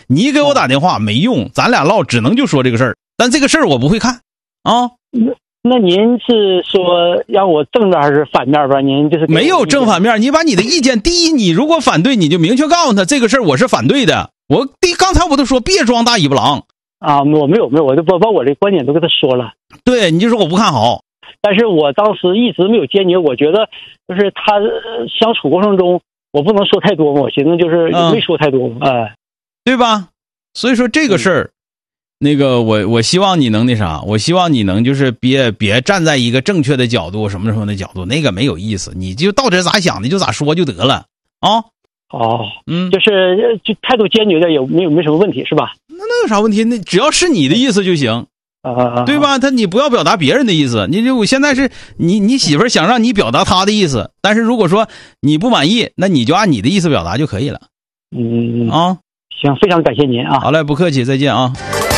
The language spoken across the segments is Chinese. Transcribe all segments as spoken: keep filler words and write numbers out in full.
你给我打电话没用，咱俩唠只能就说这个事儿，但这个事儿我不会看啊。 那您是说让我正面还是反面吧？您就是没有正反面，你把你的意见，第一，你如果反对，你就明确告诉他这个事儿我是反对的。我第刚才我都说别装大尾巴狼啊，我没有没有，我就把把我的观点都跟他说了。 对，你就说我不看好， 但是我当时一直没有坚决，我觉得就是他相处过程中，我不能说太多嘛，我寻思就是没说太多嘛，哎、嗯， 对吧？所以说这个事儿。嗯那个我我希望你能那啥，我希望你能就是别别站在一个正确的角度什么什么的角度，那个没有意思，你就到底咋想的就咋说就得了啊。 哦，嗯，就是就态度坚决的也没有没什么问题是吧？ 那那有啥问题？那只要是你的意思就行啊， 对吧？他你不要表达别人的意思，你就我现在是你你媳妇儿想让你表达她的意思，但是如果说你不满意，那你就按你的意思表达就可以了。 嗯啊， 行，非常感谢您啊。 好嘞，不客气，再见啊。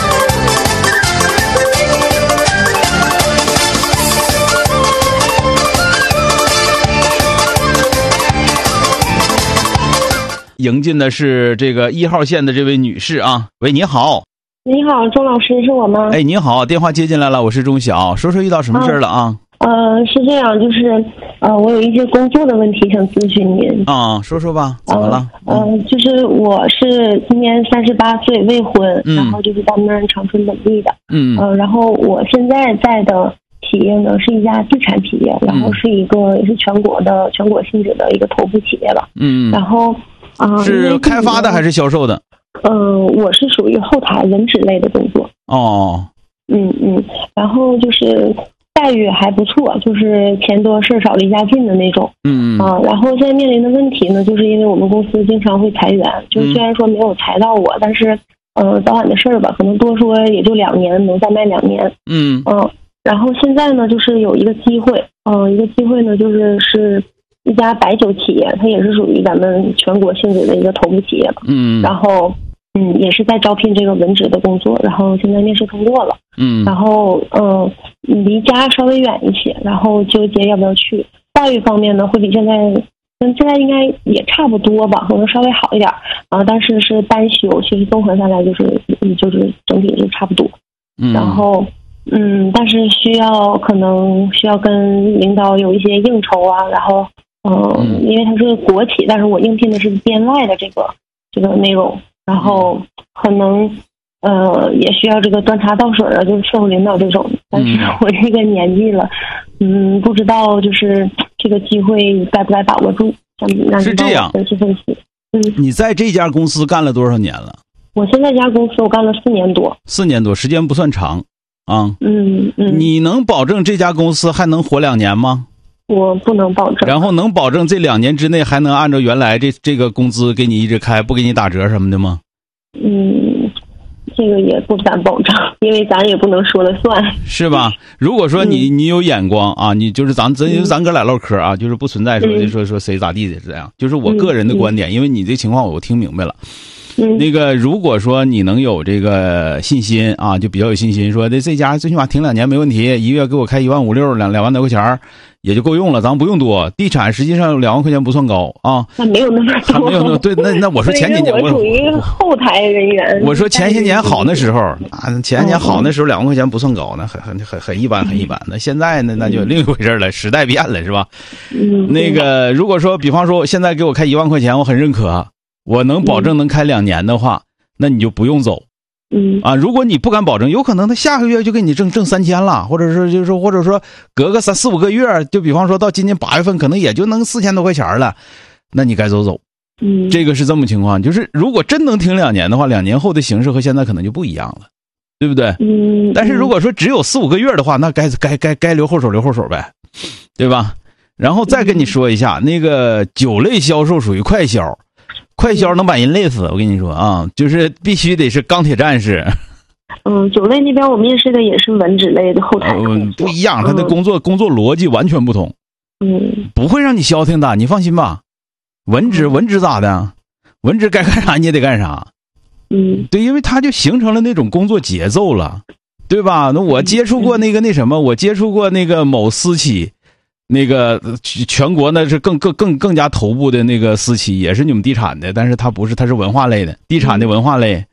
迎进的是这个一号线的这位女士啊，喂，你好。 你好，钟老师，是我吗？ 哎，你好，电话接进来了，我是钟晓，说说遇到什么事了啊？ 呃，是这样，就是呃，我有一些工作的问题想咨询您啊，说说吧，怎么了？ 嗯、呃呃，就是我是今年三十八岁，未婚，嗯、然后就是咱们长春本地的，嗯，呃，然后我现在在的企业呢是一家地产企业，然后是一个也是全国的全国性质的一个头部企业吧，嗯，然后。啊、呃， 是开发的还是销售的？ 嗯、呃，我是属于后台文职类的工作。 哦， 嗯嗯，然后就是待遇还不错，就是钱多事少离家近的那种。嗯啊，然后现在面临的问题呢，就是因为我们公司经常会裁员，就虽然说没有裁到我，但是呃早晚的事儿吧，可能多说也就两年，能再卖两年。嗯嗯、呃，然后现在呢，就是有一个机会，嗯、呃，一个机会呢，就是是。一家白酒企业，它也是属于咱们全国性质的一个头部企业吧。嗯，然后嗯也是在招聘这个文职的工作，然后现在面试通过了。嗯，然后嗯、呃、离家稍微远一些，然后纠结要不要去。待遇方面呢，会比现在跟现在应该也差不多吧，可能稍微好一点啊，但是是单休，其实综合下来就是就是整体是差不多。嗯，然后。嗯，但是需要可能需要跟领导有一些应酬啊，然后嗯、呃，因为它是国企，但是我应聘的是编外的这个这个内容，然后可能呃也需要这个端茶倒水啊，就是伺候领导这种。但是我这个年纪了，嗯，不知道就是这个机会该不该把握住。 是这样， 分析分析。嗯， 你在这家公司干了多少年了？ 我现在这家公司我干了四年多。 四年多，时间不算长。啊， 嗯嗯， 你能保证这家公司还能活两年吗？ 我不能保证。 然后能保证这两年之内还能按照原来这这个工资给你一直开，不给你打折什么的吗？ 嗯，这个也不敢保证，因为咱也不能说了算， 是吧？如果说你、嗯、你有眼光啊，你就是咱咱咱哥俩唠嗑啊，就是不存在说、嗯、说说谁咋地的这样，就是我个人的观点，嗯、因为你这情况我听明白了。 嗯、 那个，如果说你能有这个信心啊，就比较有信心，说这这家最起码挺两年没问题，一个月给我开一万五六两两万多块钱也就够用了，咱不用多。地产实际上两万块钱不算高啊， 那没有那么多， 还没有那么对。那那我说前几年我属于后台人员， 我说前些年好那时候啊，前些年好那时候两万块钱不算高呢，很很很很一般很一般。那现在呢，那就另一回事了，时代变了是吧？ 嗯， 那个如果说比方说现在给我开一万块钱，我很认可。我能保证能开两年的话，嗯、那你就不用走。 嗯啊，如果你不敢保证，有可能他下个月就给你挣挣三千了，或者是就是说，或者说隔个三四五个月，就比方说到今年八月份，可能也就能四千多块钱了，那你该走走。 嗯， 这个是这么情况，就是如果真能停两年的话，两年后的形势和现在可能就不一样了，对不对？ 嗯。 但是如果说只有四五个月的话，那该该该该留后手留后手呗，对吧？然后再跟你说一下，那个酒类销售属于快销。快销能把人累死，我跟你说啊，就是必须得是钢铁战士。 嗯，酒类那边我面试的也是文职类的后台工作、 嗯，不一样，他的工作、嗯、工作逻辑完全不同。 嗯， 不会让你消停的，你放心吧。文职文职咋的？文职该干啥你也得干啥。 嗯， 对，因为他就形成了那种工作节奏了，对吧？那我接触过那个那什么，我接触过那个某私企。那个全国呢是更更更更加头部的那个私企，也是你们地产的，但是它不是，它是文化类的，地产的文化类。